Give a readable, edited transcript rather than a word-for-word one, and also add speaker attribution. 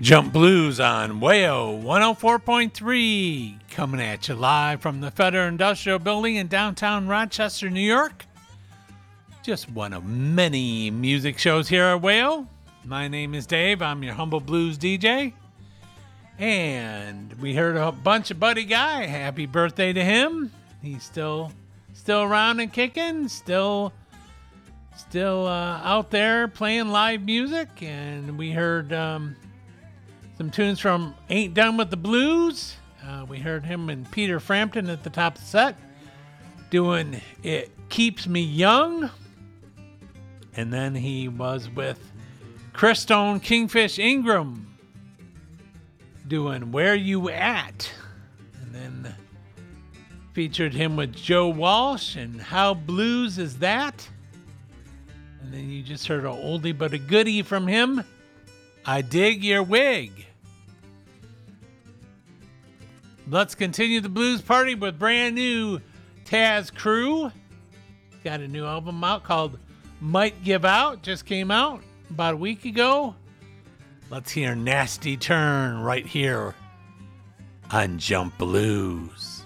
Speaker 1: Jump Blues on WAYO 104.3, coming at you live from the Federal Industrial Building in downtown Rochester, New York. Just one of many music shows here at WAYO. My name is Dave. I'm your humble blues DJ. And we heard a bunch of Buddy Guy. Happy birthday to him. He's still around and kicking, still out there playing live music. And we heard some tunes from Ain't Done With the Blues. We heard him and Peter Frampton at the top of the set doing It Keeps Me Young. And then he was with Chris Stone, Kingfish Ingram doing Where You At. And then featured him with Joe Walsh and How Blues Is That. And then you just heard an oldie but a goodie from him, I Dig Your Wig. Let's continue the blues party with brand new Taz Crew. Got a new album out called Might Give Out. Just came out about a week ago. Let's hear Nasty Turn right here on Jump Blues.